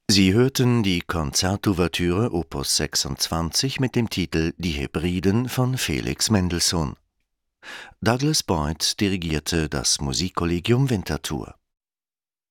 Sie hörten die Konzertouvertüre Opus 26 mit dem Titel »Die Hebriden« von Felix Mendelssohn. Douglas Boyd dirigierte das Musikkollegium Winterthur.